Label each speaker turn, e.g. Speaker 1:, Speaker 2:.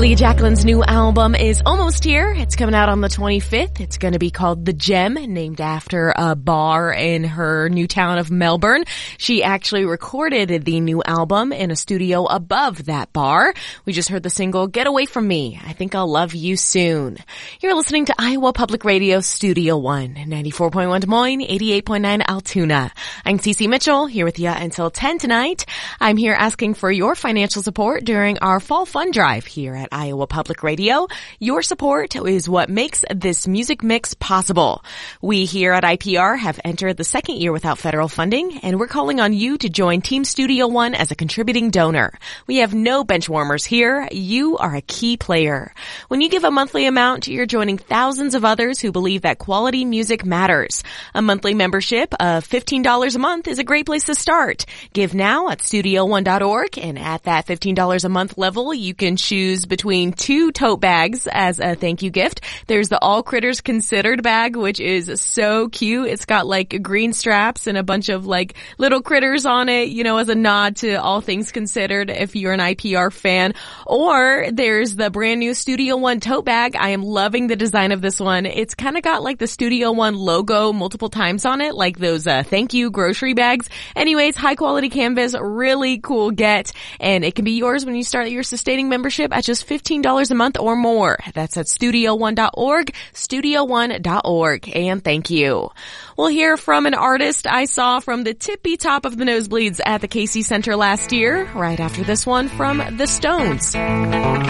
Speaker 1: Leah Jacqueline's new album is almost here. It's coming out on the 25th. It's going to be called The Gem, named after a bar in her new town of Melbourne. She actually recorded the new album in a studio above that bar. We just heard the single, Get Away From Me. I Think I'll Love You Soon. You're listening to Iowa Public Radio Studio One, 94.1 Des Moines, 88.9 Altoona. I'm Cece Mitchell, here with you until 10 tonight. I'm here asking for your financial support during our fall fund drive here at Iowa Public Radio. Your support is what makes this music mix possible. We here at IPR have entered the second year without federal funding, and we're calling on you to join Team Studio One as a contributing donor. We have no bench warmers here. You are a key player. When you give a monthly amount, you're joining thousands of others who believe that quality music matters. A monthly membership of $15 a month is a great place to start. Give now at studio1.org, and at that $15 a month level, you can choose between 2 tote bags as a thank you gift. There's the All Critters Considered bag, which is so cute. It's got like green straps and a bunch of like little critters on it, you know, as a nod to All Things Considered if you're an IPR fan. Or there's the brand new Studio One tote bag. I am loving the design of this one. It's kind of got like the Studio One logo multiple times on it, like those thank you grocery bags. Anyways, high quality canvas, really cool get, and it can be yours when you start your sustaining membership at just $15 a month or more. That's at studio1.org, studio1.org, and thank you. We'll hear from an artist I saw from the tippy top of the nosebleeds at the Casey Center last year, right after this one from The Stones.